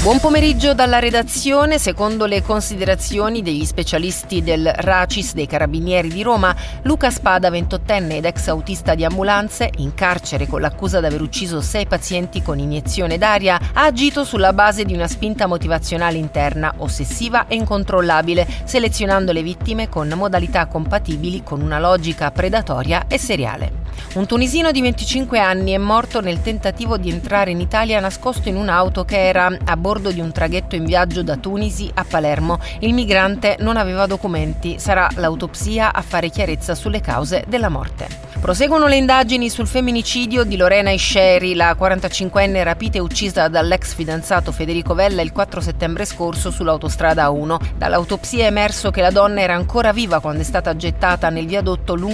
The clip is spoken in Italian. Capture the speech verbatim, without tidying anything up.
Buon pomeriggio dalla redazione. Secondo le considerazioni degli specialisti del RACIS dei Carabinieri di Roma, Luca Spada, ventottenne ed ex autista di ambulanze, in carcere con l'accusa di aver ucciso sei pazienti con iniezione d'aria, ha agito sulla base di una spinta motivazionale interna, ossessiva e incontrollabile, selezionando le vittime con modalità compatibili con una logica predatoria e seriale. Un tunisino di venticinque anni è morto nel tentativo di entrare in Italia nascosto in un'auto che era a bordo di un traghetto in viaggio da Tunisi a Palermo. Il migrante non aveva documenti. Sarà l'autopsia a fare chiarezza sulle cause della morte. Proseguono le indagini sul femminicidio di Lorena Isceri, la quarantacinquenne rapita e uccisa dall'ex fidanzato Federico Vella il quattro settembre scorso sull'autostrada A uno. Dall'autopsia è emerso che la donna era ancora viva quando è stata gettata nel viadotto lungo